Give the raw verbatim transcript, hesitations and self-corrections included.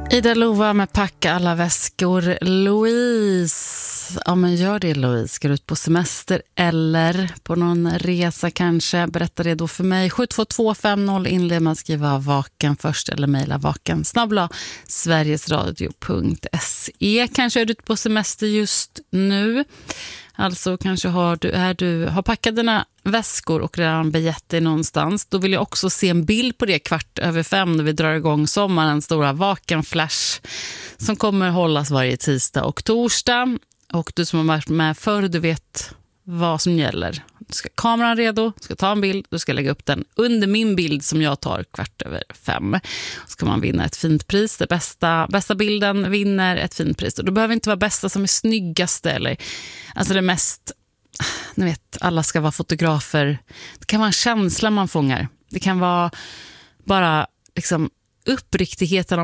Ida Lova med Packa alla väskor. Louise, ja men gör det Louise. Ska du ut på semester eller på någon resa kanske? Berätta det då för mig. sju två två fem noll inled med att skriva vaken först eller mejla vaken snabbla sverigesradio punkt se. Kanske är du ute på semester just nu. Alltså kanske har du, är du har packat dina väskor och redan begett dig någonstans. Då vill jag också se en bild på det kvart över fem när vi drar igång sommarens stora vakenflash som kommer hållas varje tisdag och torsdag. Och du som har varit med förr, du vet vad som gäller. Du ska kameran redo, du ska ta en bild, du ska lägga upp den under min bild som jag tar kvart över fem. Så ska man vinna ett fint pris. Det bästa, bästa bilden vinner ett fint pris. Och det behöver inte vara bästa som är snyggaste eller alltså det mest, ni vet, alla ska vara fotografer. Det kan vara en känsla man fångar. Det kan vara bara liksom uppriktigheten